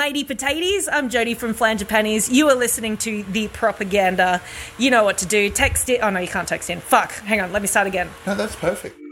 matey potatoes. I'm Jodie from Flanger Pannies. You are listening to The Propaganda. You know what to do. Text it. Oh, no, you can't text in. Fuck. Hang on. Let me start again. No, that's perfect.